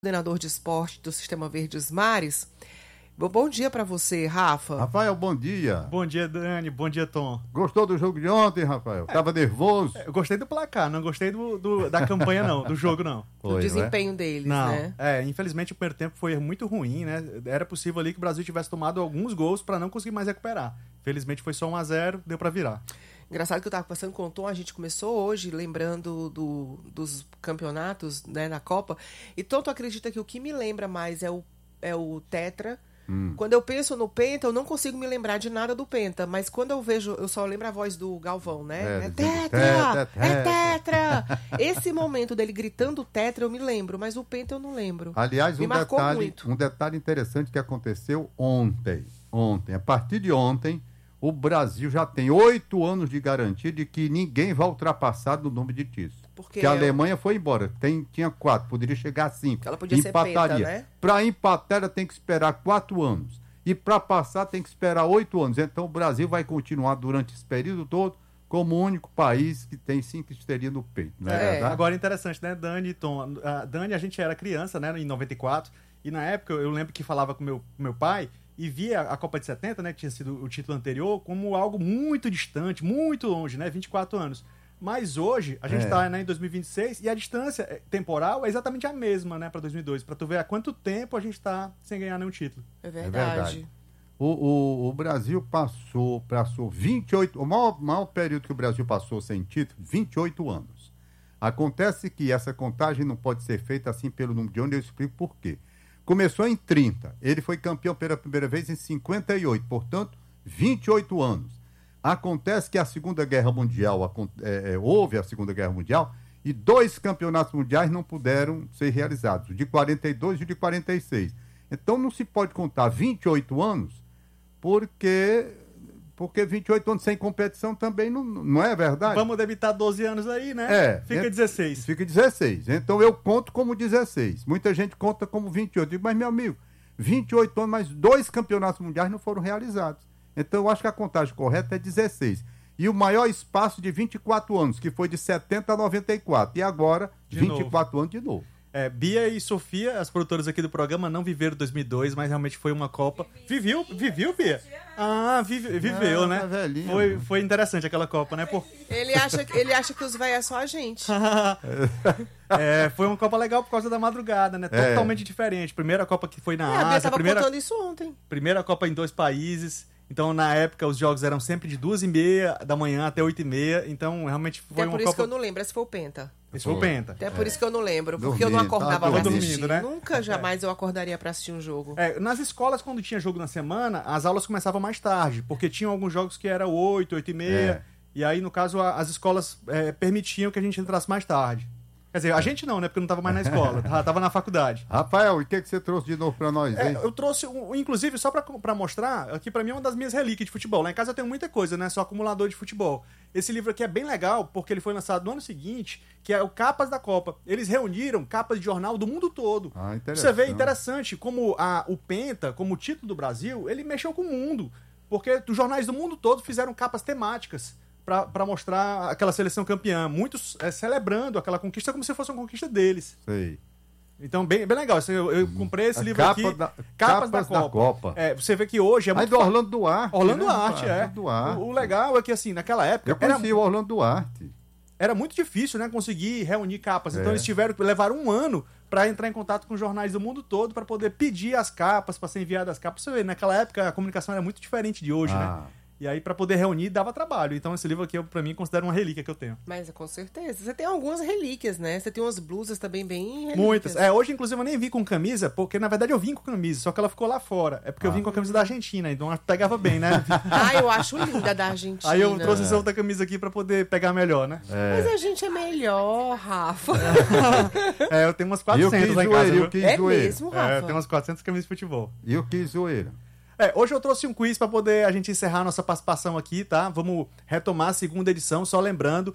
coordenador de esporte do Sistema Verdes Mares. Bom dia para você, Rafa. Rafael, bom dia. Bom dia, Dani. Bom dia, Tom. Gostou do jogo de ontem, Rafael? Tava nervoso? Eu gostei do placar, não gostei da campanha, não, do jogo, não. Do desempenho deles, não, né? Infelizmente o primeiro tempo foi muito ruim, né? Era possível ali que o Brasil tivesse tomado alguns gols para não conseguir mais recuperar. Felizmente foi só 1-0, deu para virar. Engraçado que eu tava conversando com o Tom, a gente começou hoje lembrando dos campeonatos, né, na Copa. E Tom, tu acredita que o que me lembra mais é o Tetra? Quando eu penso no Penta, eu não consigo me lembrar de nada do Penta, mas quando eu vejo, eu só lembro a voz do Galvão, né? É Tetra! É Tetra! Esse momento dele gritando Tetra eu me lembro, mas o Penta eu não lembro. Aliás, um detalhe interessante que aconteceu ontem. A partir de ontem, o Brasil já tem 8 anos de garantia de que ninguém vai ultrapassar no número de títulos. Porque a Alemanha foi embora, tinha 4, poderia chegar a 5. Ela podia ser penta, né? Para empatar, ela tem que esperar 4 anos. E para passar, tem que esperar 8 anos. Então, o Brasil vai continuar durante esse período todo como o único país que tem 5 estrelinhas no peito, não é verdade? Agora, interessante, né, Dani e Tom? Dani, a gente era criança, né, em 94, e na época eu lembro que falava com meu pai e via a Copa de 70, né, que tinha sido o título anterior, como algo muito distante, muito longe, né, 24 anos. Mas hoje, a gente está, né, em 2026 e a distância temporal é exatamente a mesma, né, para 2002. Para tu ver há quanto tempo a gente está sem ganhar nenhum título. É verdade. O Brasil passou 28... O maior período que o Brasil passou sem título, 28 anos. Acontece que essa contagem não pode ser feita assim pelo número de anos, eu explico por quê. Começou em 30, ele foi campeão pela primeira vez em 58, portanto, 28 anos. Acontece que a Segunda Guerra Mundial, houve a Segunda Guerra Mundial, e 2 campeonatos mundiais não puderam ser realizados, o de 42 e o de 46. Então não se pode contar 28 anos, porque 28 anos sem competição também não é verdade? Vamos debitar 12 anos aí, né? Fica 16. Fica 16. Então eu conto como 16. Muita gente conta como 28. Eu digo, mas meu amigo, 28 anos, mas 2 campeonatos mundiais não foram realizados. Então eu acho que a contagem correta é 16. E o maior espaço de 24 anos, que foi de 70 a 94. E agora, 24 anos de novo. Bia e Sofia, as produtoras aqui do programa, não viveram 2002, mas realmente foi uma Copa. Viveu, Bia? Viveu, né? Velhinho, foi interessante aquela Copa, né? Ele acha que os velhos é só a gente. Foi uma Copa legal por causa da madrugada, né? Totalmente diferente. Primeira Copa que foi na Ásia. A Bia tava contando isso ontem. Primeira Copa em 2 países. Então, na época, os jogos eram sempre de 2h30 da manhã até 8h30. Então, realmente foi uma Copa... Até por isso que eu não lembro. Esse foi o Penta. Esse foi o Penta. Até por isso que eu não lembro. Porque eu não acordava pra assistir. Né? Nunca, jamais eu acordaria pra assistir um jogo. Nas escolas, quando tinha jogo na semana, as aulas começavam mais tarde. Porque tinham alguns jogos que eram 8, 8h30. E aí, no caso, as escolas permitiam que a gente entrasse mais tarde. Quer dizer, a gente não, né? Porque eu não tava mais na escola, tava na faculdade. Rafael, e o que você trouxe de novo pra nós, hein? Eu trouxe, inclusive, só pra mostrar, aqui pra mim é uma das minhas relíquias de futebol. Lá em casa eu tenho muita coisa, né? Sou acumulador de futebol. Esse livro aqui é bem legal, porque ele foi lançado no ano seguinte, que é o Capas da Copa. Eles reuniram capas de jornal do mundo todo. Você vê, interessante, como o Penta, como o título do Brasil, ele mexeu com o mundo. Porque os jornais do mundo todo fizeram capas temáticas para mostrar aquela seleção campeã, muitos celebrando aquela conquista como se fosse uma conquista deles. Sei. Então, bem legal. Eu comprei esse livro aqui, Capas da Copa. Você vê que hoje é muito... do Orlando Duarte. Orlando Duarte, O legal é que, assim, naquela época... Eu conheci o Orlando Duarte. Era muito difícil, né, conseguir reunir capas. Então, eles levaram 1 ano para entrar em contato com jornais do mundo todo para poder pedir as capas, para ser enviadas as capas. Você vê, naquela época a comunicação era muito diferente de hoje, né? E aí, pra poder reunir, dava trabalho. Então, esse livro aqui, pra mim, considero uma relíquia que eu tenho. Mas, com certeza. Você tem algumas relíquias, né? Você tem umas blusas também bem relíquias. Muitas. Hoje, inclusive, eu nem vim com camisa, porque, na verdade, eu vim com camisa, só que ela ficou lá fora. É porque eu vim com a camisa da Argentina, então pegava bem, né? Eu acho linda da Argentina. Aí eu trouxe essa outra camisa aqui pra poder pegar melhor, né? Mas a gente é melhor, Rafa. Eu tenho umas 400 lá em casa. É mesmo, Rafa? Eu tenho umas 400 camisas de futebol. E o que zoeira? Hoje eu trouxe um quiz para poder a gente encerrar nossa participação aqui, tá? Vamos retomar a segunda edição, só lembrando,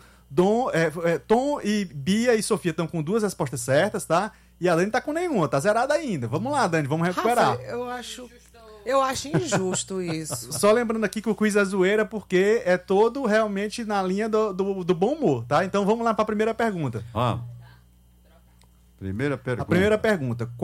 Tom e Bia e Sofia estão com 2 respostas certas, tá? E a Dani tá com nenhuma, tá zerada ainda. Vamos lá, Dani, vamos recuperar. Rafa, eu acho injusto isso. Só lembrando aqui que o quiz é zoeira porque é todo realmente na linha do bom humor, tá? Então vamos lá para a primeira pergunta. Primeira pergunta. A primeira pergunta.